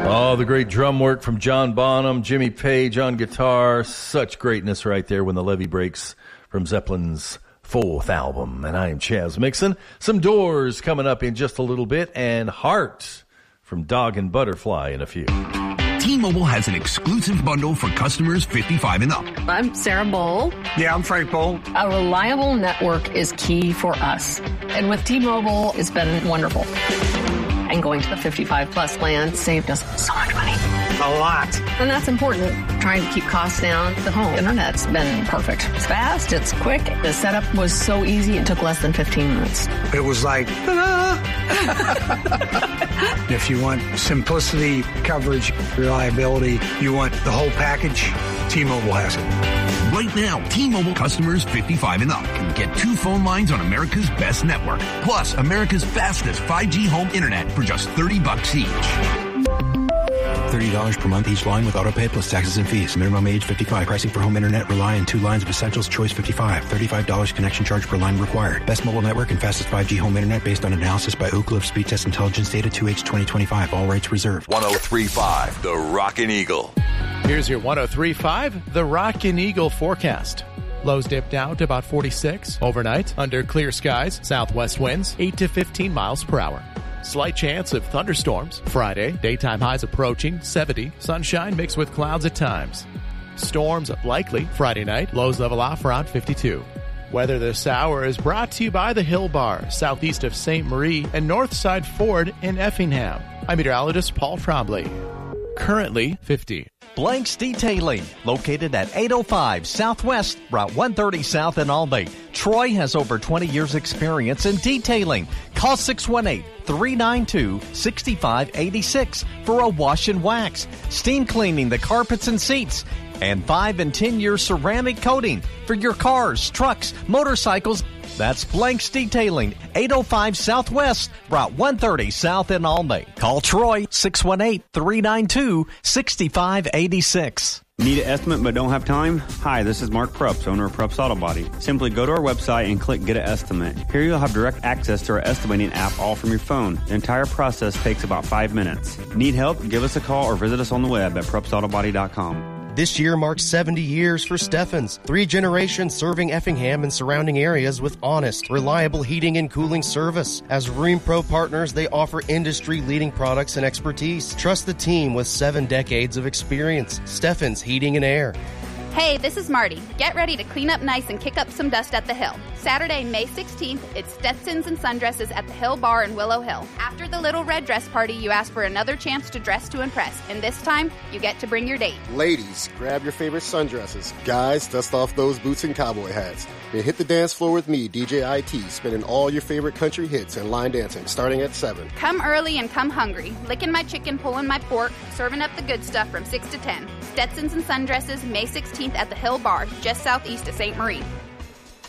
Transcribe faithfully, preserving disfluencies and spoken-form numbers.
Oh, the great drum work from John Bonham, Jimmy Page on guitar. Such greatness right there when the levee breaks from Zeppelin's fourth album. And I am Chaz Mixon. Some Doors coming up in just a little bit, and Heart from Dog and Butterfly in a few. T-Mobile has an exclusive bundle for customers fifty-five and up. I'm Sarah Bowl. Yeah, I'm Frank Bowl. A reliable network is key for us. And with T-Mobile, it's been wonderful. And going to the fifty-five plus plan saved us so much money. A lot. And that's important. Trying to keep costs down. The home internet's been perfect. It's fast. It's quick. The setup was so easy. It took less than fifteen minutes. It was like, ta-da! If you want simplicity, coverage, reliability, you want the whole package, T-Mobile has it. Right now, T-Mobile customers fifty-five and up can get two phone lines on America's best network, plus America's fastest five G home internet for just thirty bucks each. thirty dollars per month each line with autopay plus taxes and fees. Minimum age fifty-five. Pricing for home internet rely on two lines of Essentials. Choice fifty-five. thirty-five dollars connection charge per line required. Best mobile network and fastest five G home internet based on analysis by Ookla of Speed Test Intelligence data two H twenty twenty-five. All rights reserved. one oh three point five The Rockin' Eagle. Here's your one oh three point five The Rockin' Eagle forecast. Lows dipped down to about forty-six. Overnight, under clear skies, southwest winds, eight to fifteen miles per hour. Slight chance of thunderstorms. Friday, daytime highs approaching seventy. Sunshine mixed with clouds at times. Storms likely Friday night. Lows level off around fifty-two. Weather this hour is brought to you by the Hill Bar, southeast of Saint Marie, and Northside Ford in Effingham. I'm meteorologist Paul Trombley. Currently fifty. Blanks Detailing, located at eight oh five Southwest, Route one thirty South in Albany. Troy has over twenty years experience in detailing. Call six one eight, three nine two, six five eight six for a wash and wax, steam cleaning the carpets and seats, and five and ten year ceramic coating for your cars, trucks, motorcycles. That's Blanks Detailing, eight oh five Southwest, Route one thirty South in Albany. Call Troy, six one eight, three nine two, six five eight six. Need an estimate but don't have time? Hi, this is Mark Prups, owner of Prups Auto Body. Simply go to our website and click Get an Estimate. Here you'll have direct access to our estimating app all from your phone. The entire process takes about five minutes. Need help? Give us a call or visit us on the web at prups auto body dot com. This year marks seventy years for Steffens. Three generations serving Effingham and surrounding areas with honest, reliable heating and cooling service. As Rheem Pro partners, they offer industry-leading products and expertise. Trust the team with seven decades of experience. Steffens Heating and Air. Hey, this is Marty. Get ready to clean up nice and kick up some dust at the Hill. Saturday, May sixteenth, it's Stetsons and Sundresses at the Hill Bar in Willow Hill. After the Little Red Dress Party, you ask for another chance to dress to impress, and this time, you get to bring your date. Ladies, grab your favorite sundresses. Guys, dust off those boots and cowboy hats. Then hit the dance floor with me, D J I T, spinning all your favorite country hits and line dancing, starting at seven. Come early and come hungry. Licking my chicken, pulling my pork, serving up the good stuff from six to ten. Stetsons and Sundresses, May sixteenth at the Hill Bar, just southeast of Saint Marie.